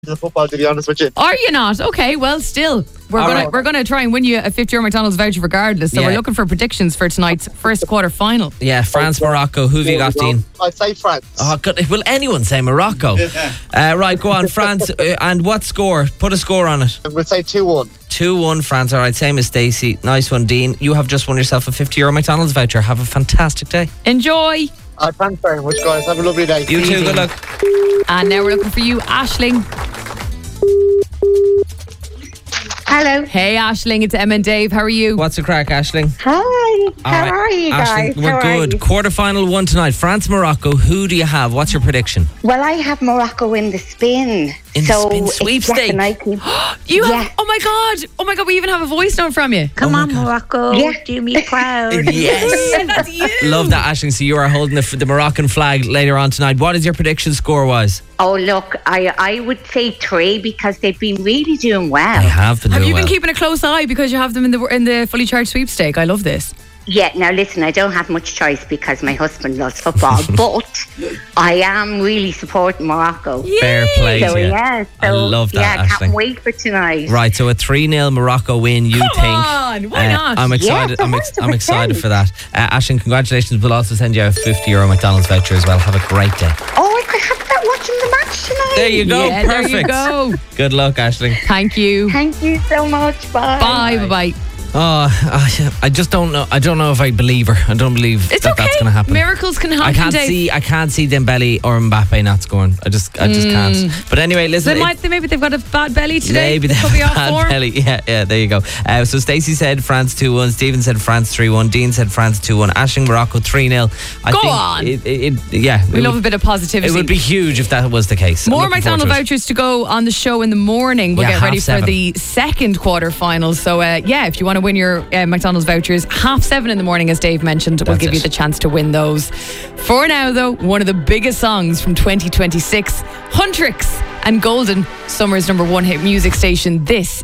the football, to be honest with you. Are you not? Okay, well, still. We're gonna try and win you a €50 McDonald's voucher regardless. So we're looking for predictions for tonight's first quarter final. Yeah, France, Morocco. Who have you got, Dean? I'd say France. Oh, God. Will anyone say Morocco? Right, go on, France. And what score? Put a score on it. We'll say 2-1. 2-1 France. All right, same as Stacey. Nice one, Dean. You have just won yourself a €50 McDonald's voucher. Have a fantastic day. Enjoy. Thanks very much, guys. Have a lovely day. You too. Good luck. And now we're looking for you, Aisling. Hello. Hey, Aisling, it's Emma and Dave. How are you? What's the crack, Aisling? Hi. How are you guys? Aisling, we're How are good. you? Quarterfinal one tonight. France, Morocco. Who do you have? What's your prediction? Well, I have Morocco in the spin. In the spin sweepstake? You have? Oh my God, we even have a voice note from you. Come on, Morocco. Yeah. Do me proud. Yes. That's you. Love that, Aisling. So you are holding the Moroccan flag later on tonight. What is your prediction score-wise? Oh, look, I would say 3 because they've been really doing well. They have been Have doing you been well. keeping a close eye because you have them in the fully charged sweepstake? I love this. Yeah, now listen, I don't have much choice because my husband loves football, but I am really supporting Morocco. Fair play So, to you. yeah, I love that, yeah, Aisling. can't wait for tonight. Right, so a 3-0 Morocco win, you think? Come on, why not? I'm excited. Yes, I'm excited 100%. for that. Aisling, congratulations. We'll also send you a €50 McDonald's voucher as well. Have a great day. Oh, I could have that watching the match tonight. There you go. Yeah, there Perfect. you go. Good luck, Aisling. Thank you. Thank you so much. Bye. Bye. Oh, I just don't know. I don't know if I believe her. I don't believe It's that okay. that's going to happen. Miracles can happen, Dave. I can't see Dembele or Mbappe not scoring. I just can't. But anyway, listen. Maybe they've got a bad belly today. Maybe they could have be a off bad form. belly. Yeah, there you go. So Stacey said France 2-1. Stephen said France 3-1. Dean said France 2-1. Aisling, Morocco 3-0. Go on. We love a bit of positivity. It would be huge if that was the case. More I'm looking McDonald's forward to it. vouchers to go on the show in the morning. We'll Yeah, get ready for 7:30. the second quarterfinal. So, if you want to win your McDonald's vouchers, 7:30 in the morning, as Dave mentioned, we'll That's give you it. the chance to win those. For now, though, one of the biggest songs from 2026, Huntrix and Golden, Summer's #1 hit music station. This